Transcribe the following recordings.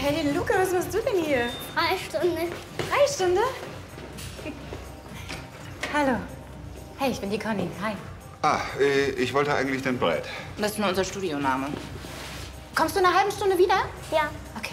Hey, Luca, was machst du denn hier? Freistunde. Freistunde? Hallo. Hey, ich bin die Conny. Hi. Ah, ich wollte eigentlich den Brett. Das ist nur unser Studioname. Kommst du in einer halben Stunde wieder? Ja. Okay.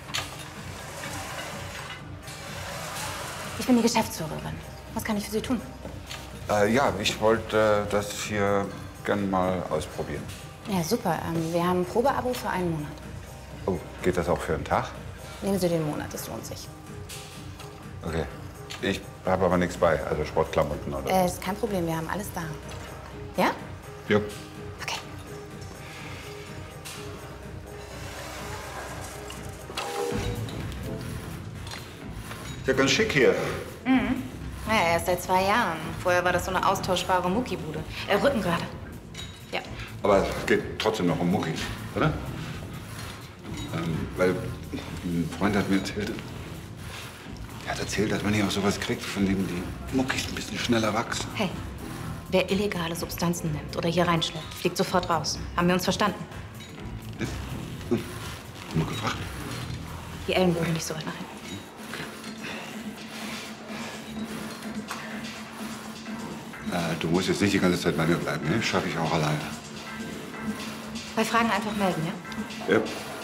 Ich bin die Geschäftsführerin. Was kann ich für Sie tun? Ja, ich wollte das hier gern mal ausprobieren. Ja, super. Wir haben ein Probeabo für einen Monat. Oh, geht das auch für einen Tag? Nehmen Sie den Monat, das lohnt sich. Okay. Ich habe aber nichts bei, also Sportklamotten oder. Ist kein Problem, wir haben alles da. Ja? Jo. Okay. Ja, ganz schick hier. Ja, erst seit 2 Jahren. Vorher war das so eine austauschbare Muckibude. Rücken gerade. Ja. Aber es geht trotzdem noch um Muckis, oder? Weil ein Freund hat mir erzählt, dass man hier auch sowas kriegt, von dem die Muckis ein bisschen schneller wachsen. Hey, wer illegale Substanzen nimmt oder hier reinschleppt, fliegt sofort raus. Haben wir uns verstanden? Nur gefragt. Die Ellenbogen nicht so weit nach hinten. Du musst jetzt nicht die ganze Zeit bei mir bleiben, ne? Schaffe ich auch alleine. Bei Fragen einfach melden, ja? Ja.